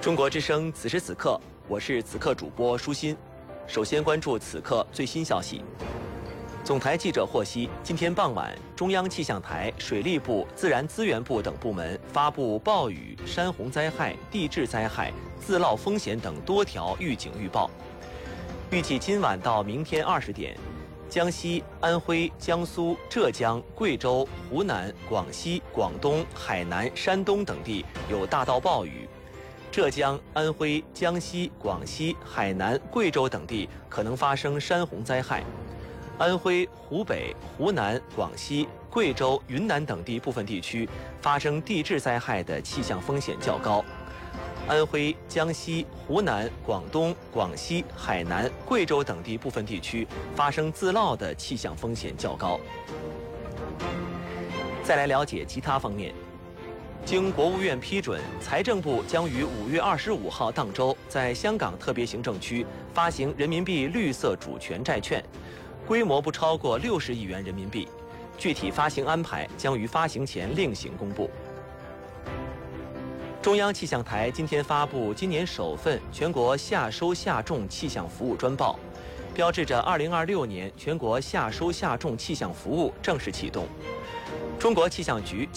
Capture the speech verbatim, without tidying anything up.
中国之声，此时此刻，我是此刻主播舒心。首先关注此刻最新消息。总台记者获悉，今天傍晚，中央气象台、水利部、自然资源部等部门发布暴雨、山洪灾害、地质灾害、自涝风险等多条预警预报。预计今晚到明天二十点，江西、安徽、江苏、浙江、贵州、湖南、广西、广东、海南、山东等地有大到暴雨。浙江、安徽、江西、广西、海南、贵州等地可能发生山洪灾害。安徽、湖北、湖南、广西、贵州、云南等地部分地区发生地质灾害的气象风险较高。安徽、江西、湖南、广东、广西、海南、贵州等地部分地区发生自涝的气象风险较高。再来了解其他方面。经国务院批准，财政部将于五月二十五号当周在香港特别行政区发行人民币绿色主权债券，规模不超过六十亿元人民币。具体发行安排将于发行前另行公布。中央气象台今天发布今年首份全国夏收夏种气象服务专报，标志着二零二六年全国夏收夏种气象服务正式启动。中国气象局